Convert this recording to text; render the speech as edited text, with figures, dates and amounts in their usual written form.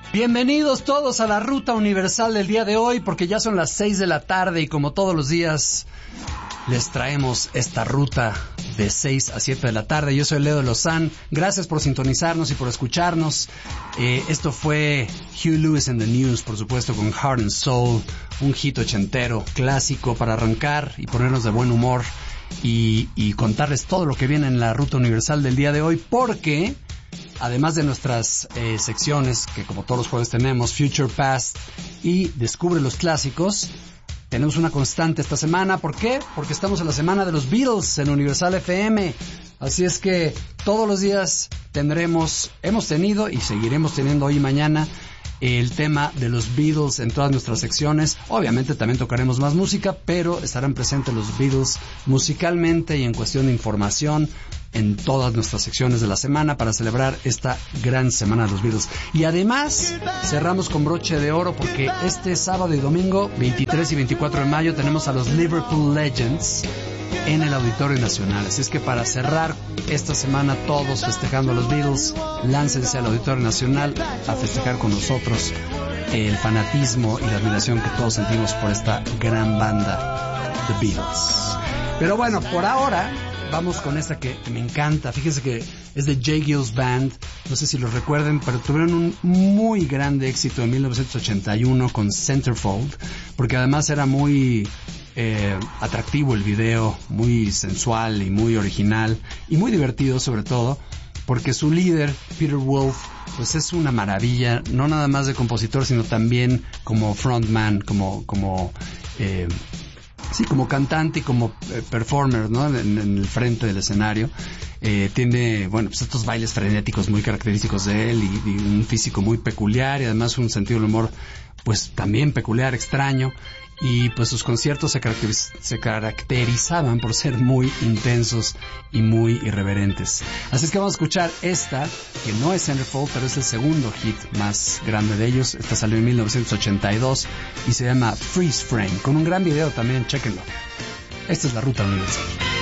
Bienvenidos todos a la Ruta Universal del día de hoy, porque ya son las 6 de la tarde y como todos los días les traemos esta ruta de 6 a 7 de la tarde. Yo soy Leo de Lozán, gracias por sintonizarnos y por escucharnos. Esto fue Huey Lewis and the News, por supuesto, con Heart and Soul, un hit ochentero, clásico para arrancar y ponernos de buen humor y contarles todo lo que viene en la Ruta Universal del día de hoy, porque además de nuestras secciones, que como todos los jueves tenemos, Future Past y Descubre los Clásicos, tenemos una constante esta semana. ¿Por qué? Porque estamos en la semana de los Beatles en Universal FM. Así es que todos los días hemos tenido y seguiremos teniendo hoy y mañana el tema de los Beatles en todas nuestras secciones. Obviamente también tocaremos más música, pero estarán presentes los Beatles musicalmente y en cuestión de información en todas nuestras secciones de la semana para celebrar esta gran semana de los Beatles. Y además cerramos con broche de oro porque este sábado y domingo 23 y 24 de mayo tenemos a los Liverpool Legends en el Auditorio Nacional. Así es que para cerrar esta semana todos festejando a los Beatles, láncense al Auditorio Nacional a festejar con nosotros el fanatismo y la admiración que todos sentimos por esta gran banda, The Beatles. Pero bueno, por ahora vamos con esta que me encanta. Fíjense que es de J. Geils Band. No sé si lo recuerden, pero tuvieron un muy grande éxito en 1981 con Centerfold, porque además era muy atractivo el video, muy sensual y muy original y muy divertido sobre todo, porque su líder, Peter Wolf, pues es una maravilla, no nada más de compositor, sino también como frontman, como cantante y como performer, ¿no? En el frente del escenario. Tiene, bueno, pues estos bailes frenéticos muy característicos de él y un físico muy peculiar y además un sentido del humor pues también peculiar, extraño. Y pues sus conciertos se caracterizaban por ser muy intensos y muy irreverentes. Así es que vamos a escuchar esta, que no es Centerfold, pero es el segundo hit más grande de ellos. Esta salió en 1982 y se llama Freeze Frame, con un gran video también, chéquenlo. Esta es la Ruta Universal.